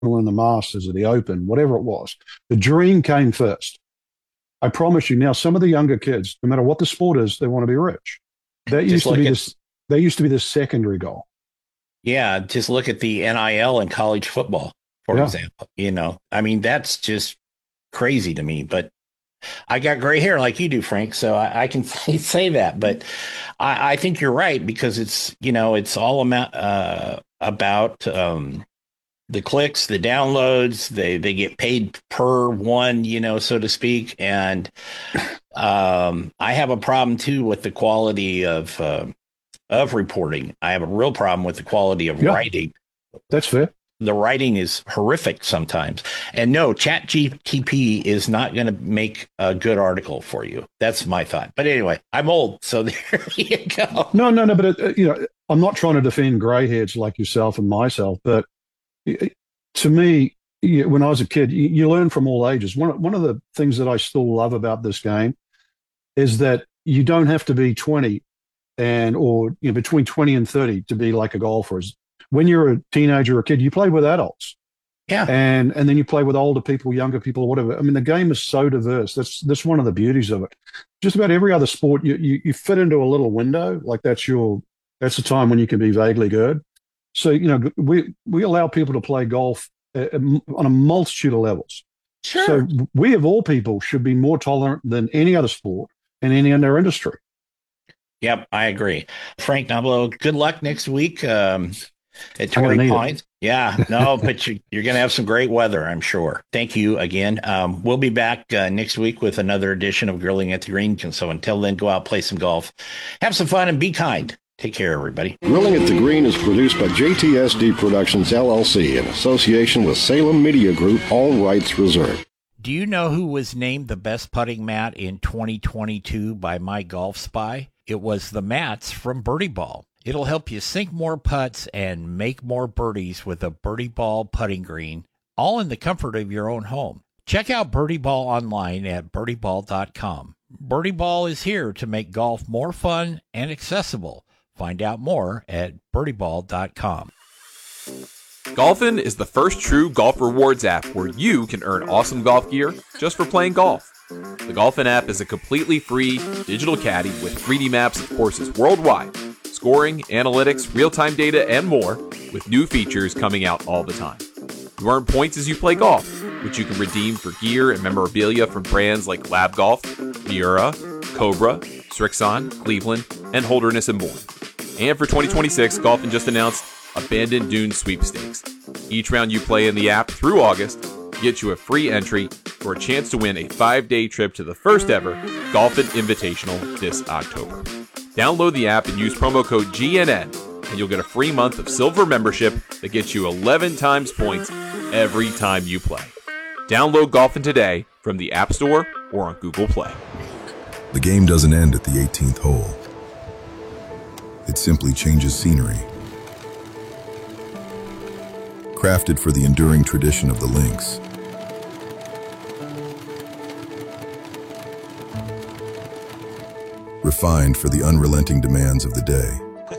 win the Masters or the Open, whatever it was. The dream came first. I promise you. Now, some of the younger kids, no matter what the sport is, they want to be rich. That Just used to look be at this. They used to be the secondary goal. Yeah, just look at the NIL in college football, for Yeah. example. I mean, that's just crazy to me. But I got gray hair like you do, Frank, so I can say that. But I think you're right because it's all about the clicks, the downloads. They get paid per one, so to speak. And I have a problem too with the quality of reporting. I have a real problem with the quality of Yeah, writing. that's fair. The writing is horrific sometimes. And no, ChatGPT is not going to make a good article for you. That's my thought. But anyway, I'm old, so there you go. No. But I'm not trying to defend greyheads like yourself and myself, but to me, when I was a kid, you learn from all ages. One of the things that I still love about this game is that you don't have to be 20 or between 20 and 30 to be like a golfer. When you're a teenager or a kid, you play with adults. Yeah. And then you play with older people, younger people, whatever. I mean, the game is so diverse. That's one of the beauties of it. Just about every other sport, you fit into a little window. Like that's the time when you can be vaguely good. So we allow people to play golf on a multitude of levels. Sure. So we of all people should be more tolerant than any other sport in any other industry. Yep, I agree. Frank Noblo, good luck next week at Torrey Pines. Yeah, no, but you're going to have some great weather, I'm sure. Thank you again. We'll be back next week with another edition of Grilling at the Green. So until then, go out, play some golf, have some fun, and be kind. Take care, everybody. Grilling at the Green is produced by JTSD Productions, LLC, in association with Salem Media Group, all rights reserved. Do you know who was named the best putting mat in 2022 by My Golf Spy? It was the mats from Birdie Ball. It'll help you sink more putts and make more birdies with a Birdie Ball putting green, all in the comfort of your own home. Check out Birdie Ball online at birdieball.com. Birdie Ball is here to make golf more fun and accessible. Find out more at birdieball.com. Golfin is the first true golf rewards app where you can earn awesome golf gear just for playing golf. The Golfin app is a completely free digital caddy with 3D maps of courses worldwide, scoring, analytics, real-time data, and more, with new features coming out all the time. You earn points as you play golf, which you can redeem for gear and memorabilia from brands like Lab Golf, Miura, Cobra, Srixon, Cleveland, and Holderness and Bourne. And for 2026, Golfin just announced Abandoned Dunes Sweepstakes. Each round you play in the app through August gets you a free entry for a chance to win a 5-day trip to the first ever Golfin Invitational this October. Download the app and use promo code GNN, and you'll get a free month of silver membership that gets you 11 times points every time you play. Download Golfin today from the App Store or on Google Play. The game doesn't end at the 18th hole. It simply changes scenery. Crafted for the enduring tradition of the links. Refined for the unrelenting demands of the day.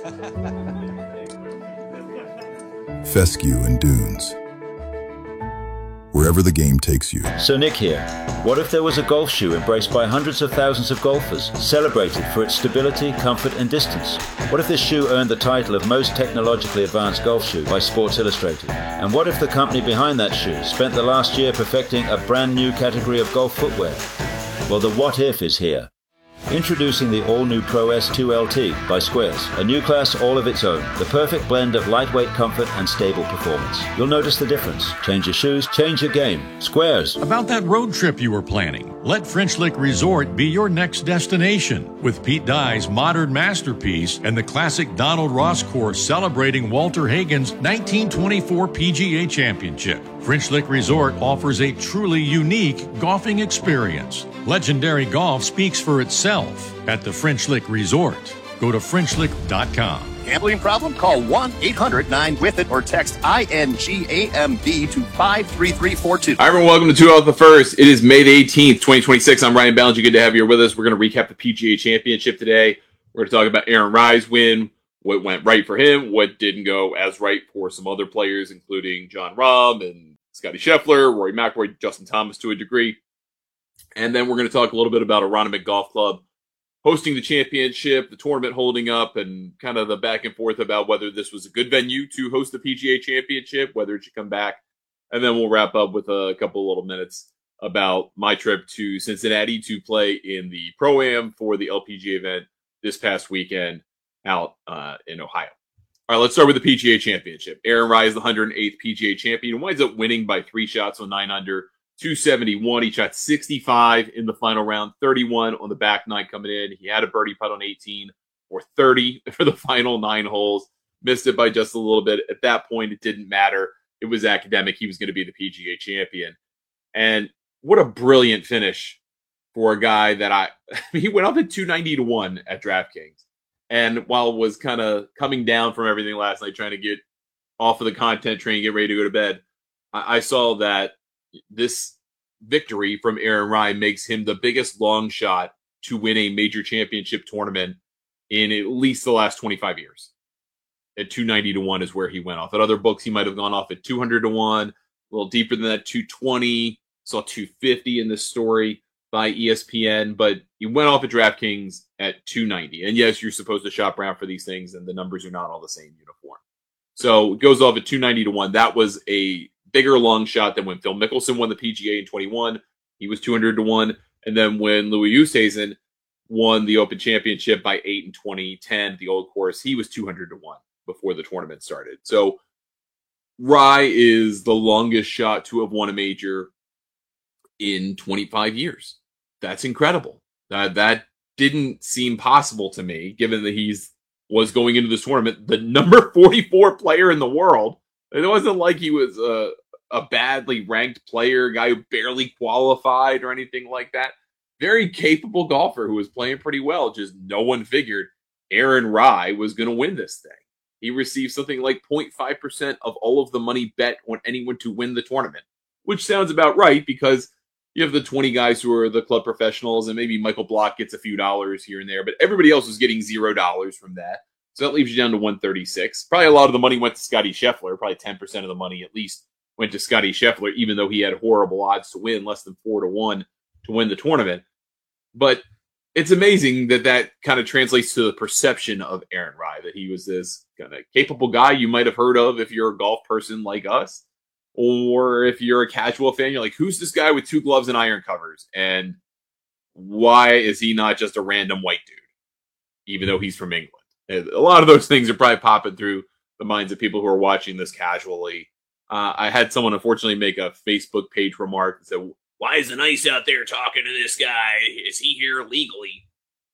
Fescue and dunes. Wherever the game takes you. So Nick here. What if there was a golf shoe embraced by hundreds of thousands of golfers, celebrated for its stability, comfort and distance? What if this shoe earned the title of most technologically advanced golf shoe by Sports Illustrated? And what if the company behind that shoe spent the last year perfecting a brand new category of golf footwear? Well, the what if is here. Introducing the all-new Pro S2 LT by Squares, a new class all of its own, the perfect blend of lightweight comfort and stable performance. You'll notice the difference. Change your shoes, change your game. Squares. About that road trip you were planning, let French Lick Resort be your next destination. With Pete Dye's modern masterpiece and the classic Donald Ross course celebrating Walter Hagen's 1924 PGA Championship, French Lick Resort offers a truly unique golfing experience. Legendary golf speaks for itself at the French Lick Resort. Go to FrenchLick.com. Gambling problem? Call 1-800-9-WITH-IT or text INGAMB to 53342. Hi, everyone. Welcome to 2 Out the First. It is May the 18th, 2026. I'm Ryan Ballinger. Good to have you here with us. We're going to recap the PGA Championship today. We're going to talk about Aaron Rye's win, what went right for him, what didn't go as right for some other players, including John Rahm and Scotty Scheffler, Rory McIlroy, Justin Thomas to a degree. And then we're going to talk a little bit about Aronimink Golf Club hosting the championship, the tournament holding up, and kind of the back and forth about whether this was a good venue to host the PGA Championship, whether it should come back. And then we'll wrap up with a couple of little minutes about my trip to Cincinnati to play in the Pro-Am for the LPGA event this past weekend out in Ohio. All right, let's start with the PGA Championship. Aaron Rai is the 108th PGA champion and winds up winning by 3 shots on 9 under, 271. He shot 65 in the final round, 31 on the back 9 coming in. He had a birdie putt on 18 or 30 for the final 9 holes. Missed it by just a little bit. At that point, it didn't matter. It was academic. He was going to be the PGA champion. And what a brilliant finish for a guy that he went up at 290-1 at DraftKings. And while was kind of coming down from everything last night, trying to get off of the content train, get ready to go to bed, I saw that this victory from Aaron Rai makes him the biggest long shot to win a major championship tournament in at least the last 25 years. At 290-1 is where he went off. At other books, he might have gone off at 200-1, a little deeper than that, 220. Saw 250 in this story by ESPN, but he went off at DraftKings at 290. And yes, you're supposed to shop around for these things, and the numbers are not all the same uniform. So it goes off at 290-1. That was a bigger long shot than when Phil Mickelson won the PGA in 21. He was 200-1. And then when Louis Oosthuizen won the Open Championship by 8 in 2010 at the Old Course, he was 200-1 before the tournament started. So Rai is the longest shot to have won a major in 25 years. That's incredible. That didn't seem possible to me, given that was going into this tournament the number 44 player in the world. It wasn't like he was a badly ranked player, a guy who barely qualified or anything like that. Very capable golfer who was playing pretty well. Just no one figured Aaron Rai was going to win this thing. He received something like 0.5% of all of the money bet on anyone to win the tournament, which sounds about right because you have the 20 guys who are the club professionals, and maybe Michael Block gets a few dollars here and there, but everybody else was getting $0 from that. So that leaves you down to 136. Probably a lot of the money went to Scotty Scheffler. Probably 10% of the money at least went to Scotty Scheffler, even though he had horrible odds to win, less than 4-1 to win the tournament. But it's amazing that kind of translates to the perception of Aaron Rai, that he was this kind of capable guy you might have heard of if you're a golf person like us. Or if you're a casual fan, you're like, who's this guy with 2 gloves and iron covers? And why is he not just a random white dude, even though he's from England? And a lot of those things are probably popping through the minds of people who are watching this casually. I had someone, unfortunately, make a Facebook page remark that said, why is it nice out there talking to this guy? Is he here legally?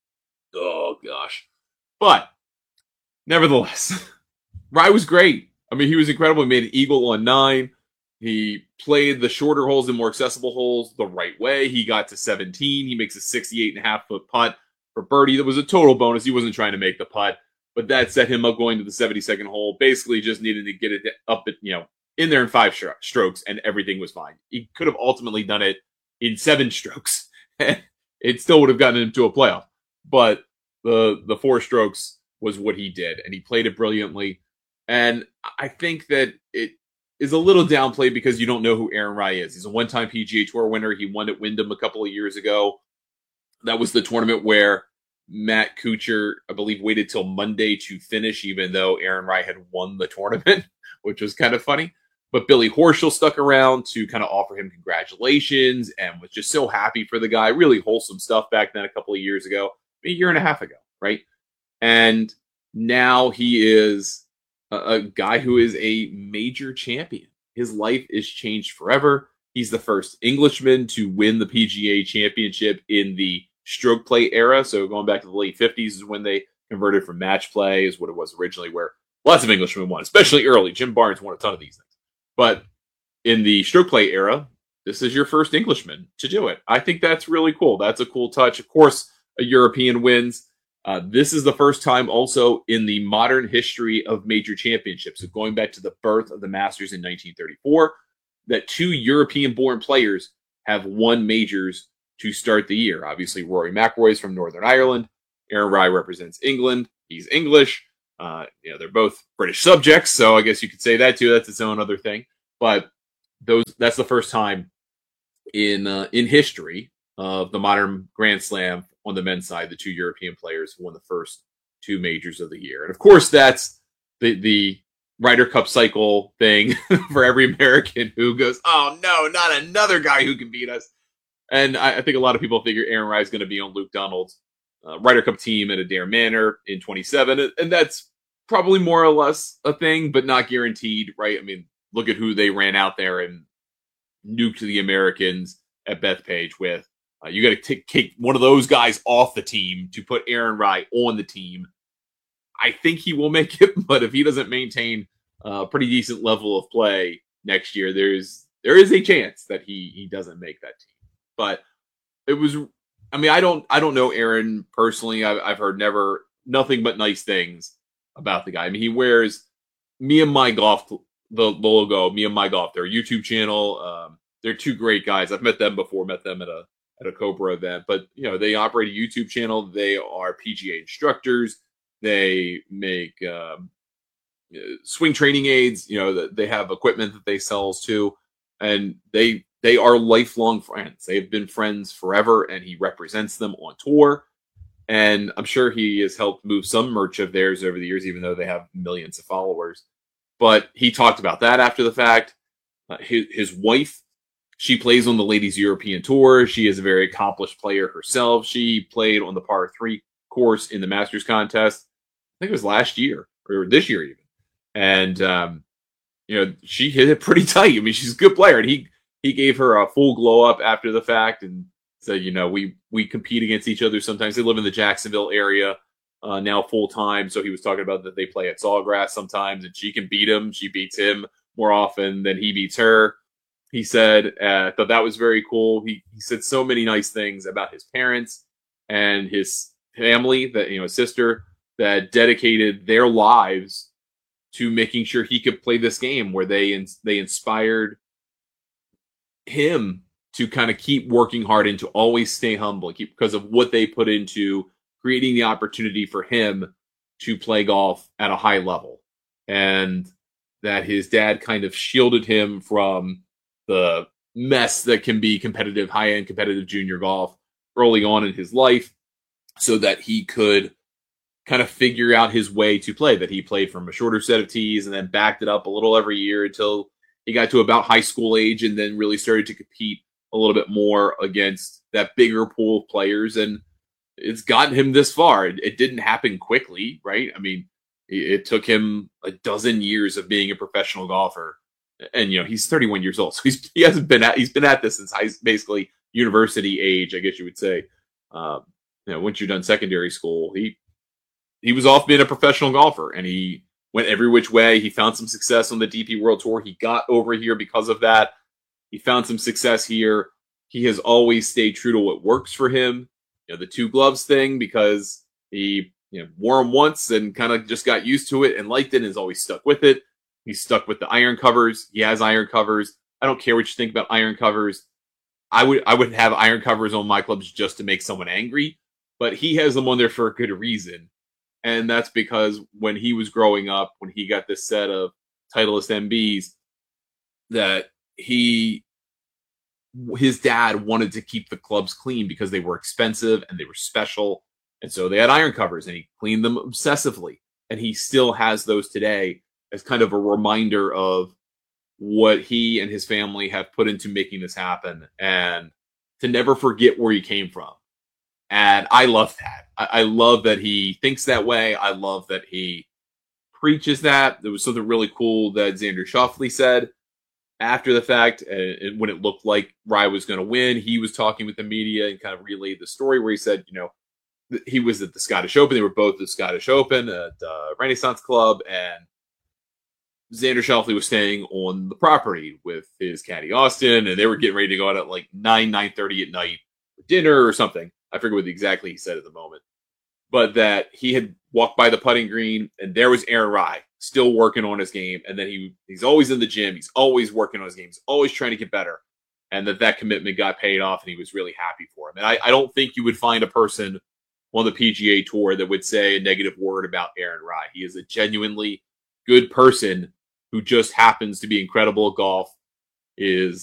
Oh, gosh. But, nevertheless, Rai was great. I mean, he was incredible. He made an eagle on 9. He played the shorter holes and more accessible holes the right way. He got to 17. He makes a 68.5-foot putt for birdie. That was a total bonus. He wasn't trying to make the putt, but that set him up going to the 72nd hole. Basically, just needed to get it up at, in there in 5 strokes, and everything was fine. He could have ultimately done it in 7 strokes. It still would have gotten him to a playoff, but the 4 strokes was what he did, and he played it brilliantly. And I think that it is a little downplayed because you don't know who Aaron Rai is. He's a one-time PGA Tour winner. He won at Wyndham a couple of years ago. That was the tournament where Matt Kuchar, I believe, waited till Monday to finish, even though Aaron Rai had won the tournament, which was kind of funny. But Billy Horschel stuck around to kind of offer him congratulations and was just so happy for the guy. Really wholesome stuff back then a couple of years ago, a year and a half ago, right? And now he is a guy who is a major champion. His life is changed forever. He's the first Englishman to win the PGA Championship in the stroke play era. So going back to the late 50s is when they converted from match play, is what it was originally, where lots of Englishmen won, especially early. Jim Barnes won a ton of these things. But in the stroke play era, this is your first Englishman to do it. I think that's really cool. That's a cool touch. Of course, a European wins. This is the first time also in the modern history of major championships, so going back to the birth of the Masters in 1934, that 2 European-born players have won majors to start the year. Obviously, Rory McIlroy is from Northern Ireland. Aaron Rai represents England. He's English. They're both British subjects, so I guess you could say that too. That's its own other thing. But that's the first time in history of the modern Grand Slam on the men's side, the two European players won the first two majors of the year. And of course, that's the Ryder Cup cycle thing for every American who goes, oh no, not another guy who can beat us. And I think a lot of people figure Aaron Rai is going to be on Luke Donald's Ryder Cup team at Adair Manor in 27. And that's probably more or less a thing, but not guaranteed, right? I mean, look at who they ran out there and nuked the Americans at Bethpage with. You got to take one of those guys off the team to put Aaron Rai on the team. I think he will make it, but if he doesn't maintain a pretty decent level of play next year, there is a chance that he doesn't make that team. But it was, I mean, I don't know Aaron personally. I've heard nothing but nice things about the guy. I mean, he wears Me and My Golf, the logo, Me and My Golf, their YouTube channel. They're two great guys. I've met them before, met them at a Cobra event, but they operate a YouTube channel. They are PGA instructors. They make swing training aids. They have equipment that they sell too, and they are lifelong friends. They've been friends forever, and he represents them on tour. And I'm sure he has helped move some merch of theirs over the years, even though they have millions of followers. But he talked about that after the fact. His wife, she plays on the Ladies European Tour. She is a very accomplished player herself. She played on the par 3 course in the Masters contest. I think it was last year or this year even. And, she hit it pretty tight. I mean, she's a good player. And he gave her a full glow up after the fact and said, we compete against each other sometimes. They live in the Jacksonville area now full time. So he was talking about that they play at Sawgrass sometimes and she can beat him. She beats him more often than he beats her. He said, thought that was very cool. He said so many nice things about his parents and his family, that, his sister, that dedicated their lives to making sure he could play this game, where they inspired him to kind of keep working hard and to always stay humble, because of what they put into creating the opportunity for him to play golf at a high level. And that his dad kind of shielded him from the mess that can be competitive, high-end competitive junior golf early on in his life, so that he could kind of figure out his way to play, that he played from a shorter set of tees and then backed it up a little every year until he got to about high school age and then really started to compete a little bit more against that bigger pool of players. And it's gotten him this far. It didn't happen quickly, right? I mean, it took him a dozen years of being a professional golfer. And, he's 31 years old. So he's been at this since basically university age, I guess you would say. Once you're done secondary school, he was off being a professional golfer, and he went every which way. He found some success on the DP World Tour. He got over here because of that. He found some success here. He has always stayed true to what works for him. The 2 gloves thing, because he wore them once and kind of just got used to it and liked it and has always stuck with it. He's stuck with the iron covers. He has iron covers. I don't care what you think about iron covers. I would have iron covers on my clubs just to make someone angry, but he has them on there for a good reason. And that's because when he was growing up, when he got this set of Titleist MBs, that his dad wanted to keep the clubs clean because they were expensive and they were special. And so they had iron covers, and he cleaned them obsessively. And he still has those today as kind of a reminder of what he and his family have put into making this happen, and to never forget where he came from. And I love that. I love that he thinks that way. I love that he preaches that. There was something really cool that Xander Schauffele said after the fact, and when it looked like Rai was going to win. He was talking with the media and kind of relayed the story where he said, he was at the Scottish Open. They were both at the Scottish Open at Renaissance Club, and Xander Schauffele was staying on the property with his caddy Austin, and they were getting ready to go out at like 9:30 at night for dinner or something. I forget what exactly he said at the moment, but that he had walked by the putting green, and there was Aaron Rai still working on his game, and then he's always in the gym, he's always working on his game, he's always trying to get better, and that commitment got paid off, and he was really happy for him. And I don't think you would find a person on the PGA Tour that would say a negative word about Aaron Rai. He is a genuinely good person who just happens to be incredible at golf, is